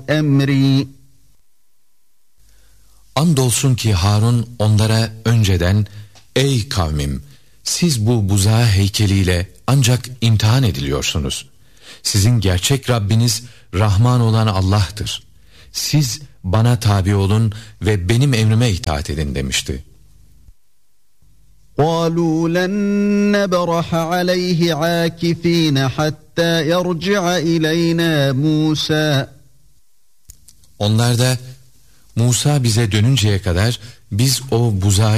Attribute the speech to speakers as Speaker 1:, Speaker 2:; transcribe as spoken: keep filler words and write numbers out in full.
Speaker 1: أمري.
Speaker 2: Andolsun ki Harun onlara önceden, ey kavmim, siz bu buzağı heykeliyle ancak imtihan ediliyorsunuz. Sizin gerçek Rabbiniz Rahman olan Allah'tır. Siz bana tabi olun ve benim emrime itaat edin demişti.
Speaker 1: قالوا لن نبرح عليه عاكفين حتى يرجع إلينا موسى.
Speaker 2: Onlar da Musa bize dönünceye kadar biz o buzağı